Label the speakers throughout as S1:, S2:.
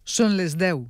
S1: Són les 10.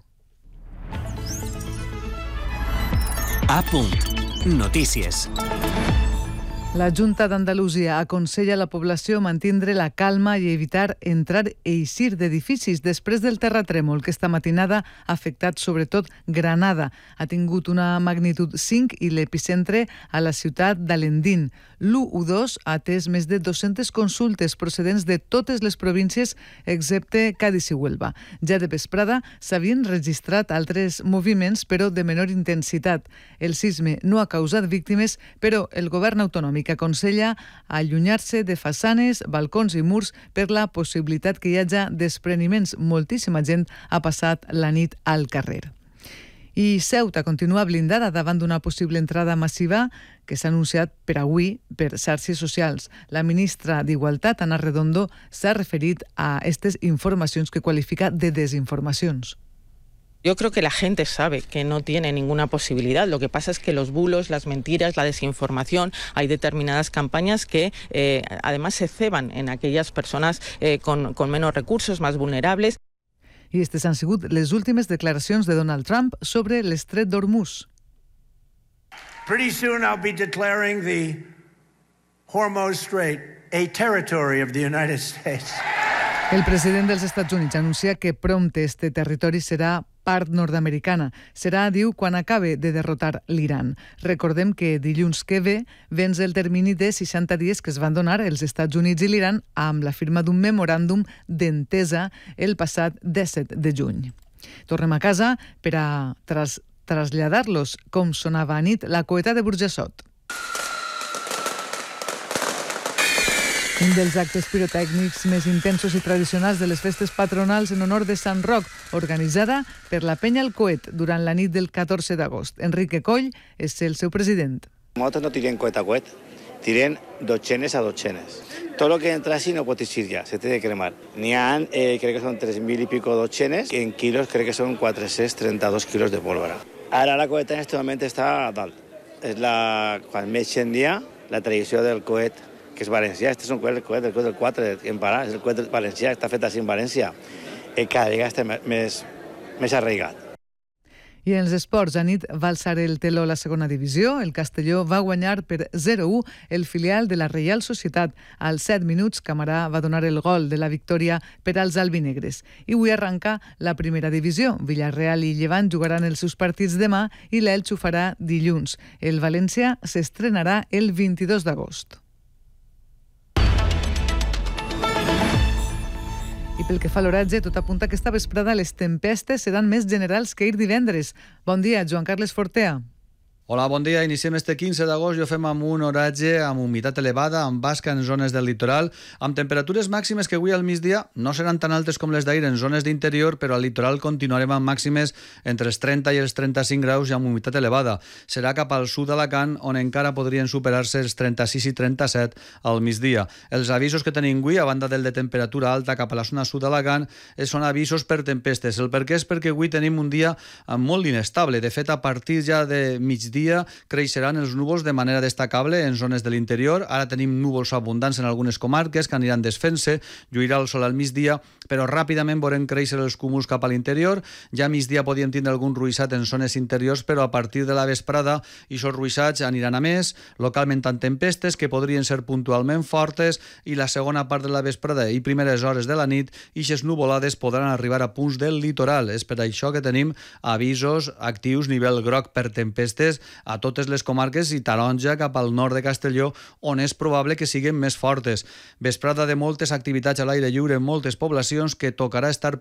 S2: A punt. Notícies.
S1: La Junta d'Andalusia aconsella a la població mantindre la calma i evitar entrar i eixir d'edificis després del terratrèmol que esta matinada ha afectat sobretot Granada. Ha tingut una magnitud 5 i l'epicentre a la ciutat d'Alendín. L'U2 ha atès més de 200 consultes procedents de totes les províncies excepte Cádiz i Huelva. Ja de vesprada s'havien registrat altres moviments però de menor intensitat. El sisme no ha causat víctimes, però el govern autonòmic aconsella allunyar-se de façanes, balcons i murs per la possibilitat que hi hagi despreniments. Moltíssima gent ha passat la nit al carrer. I Ceuta continua blindada davant d'una possible entrada massiva que s'ha anunciat per avui per xarxes socials. La ministra d'Igualtat, Ana Redondo, s'ha referit a aquestes informacions que qualifica de desinformacions.
S3: Yo creo que la gente sabe que no tiene ninguna posibilidad. Lo que pasa es que los bulos, las mentiras, la desinformación, hay determinadas campañas que además se ceban en aquellas personas con menos recursos, más vulnerables.
S1: I aquestes han sigut les últimes declaracions de Donald Trump sobre l'Estret d'Hormuz.
S4: Pretty soon I'll be declaring the Hormuz Strait a territory of the United States.
S1: El president dels Estats Units anuncia que prompte este territori serà part nord-americana. Serà, diu, quan acabe de derrotar l'Iran. Recordem que dilluns que ve vens el termini de 60 dies que es van donar els Estats Units i l'Iran amb la firma d'un memoràndum d'entesa el passat 17 de juny. Tornem a casa per a traslladar-los com sonava a nit la coeta de Burjassot. Un dels actes pirotècnics més intensos i tradicionals de les festes patronals en honor de Sant Roc, organitzada per la Penya El Coet durant la nit del 14 d'agost. Enrique Coll és el seu president.
S5: Nosaltres no tirem coet a coet, tirem dotzenes a dotzenes. Todo lo que entra así no pot eixir ja, se té de cremar. N'hi ha, crec que són 3.000 i pico dotzenes, i en quilos crec que són 432 quilos de pólvora. Ara la coeta en aquest moment està a dalt. És quan més en dia, la tradició del coet, que és valencià. Este és un coet, el coet del 4 en Parà, és el coet valencià, està fet així en València. Cada vegada està més arraigat.
S1: I en els esports, anit va alçar el teló a la segona divisió. El Castelló va guanyar per 0-1 el filial de la Reial Societat. Als 7 minuts, Camarà va donar el gol de la victòria per als albinegres. I avui arranca la primera divisió. Villarreal i Llevant jugaran els seus partits demà i l'Elx ho farà dilluns. El València s'estrenarà el 22 d'agost. I pel que fa a l'oratge, tot apunta que esta vesprada les tempestes seran més generals que ahir divendres. Bon dia, Joan Carles Fortea.
S6: Hola, bon dia. Iniciem este 15 d'agost i ho fem amb un oratge amb humitat elevada, amb basca en zones del litoral, amb temperatures màximes que avui al migdia no seran tan altes com les d'ahir en zones d'interior, però al litoral continuarem amb màximes entre els 30 i els 35 graus i amb humitat elevada. Serà cap al sud d'Alacant, on encara podrien superar-se els 36 i 37 al migdia. Els avisos que tenim avui, a banda del de temperatura alta cap a la zona sud d'Alacant, són avisos per tempestes. El per què és perquè avui tenim un dia molt inestable. De fet, a partir ja de migdia creixeran els núvols de manera destacable en zones de l'interior. Ara tenim núvols abundants en algunes comarques que aniran desfent-se, lluirà el sol al migdia, però ràpidament veurem créixer els cúmuls cap a l'interior. Ja a migdia podíem tindre algun ruixat en zones interiors, però a partir de la vesprada aquests ruixats aniran a més, localment amb tempestes que podrien ser puntualment fortes, i la segona part de la vesprada i primeres hores de la nit ixes nuvolades podran arribar a punts del litoral. És per això que tenim avisos actius nivell groc per tempestes a totes les comarques i taronja cap al nord de Castelló, on és probable que siguin més fortes. Vesprada de moltes activitats a l'aire lliure en moltes poblacions que tocarà estar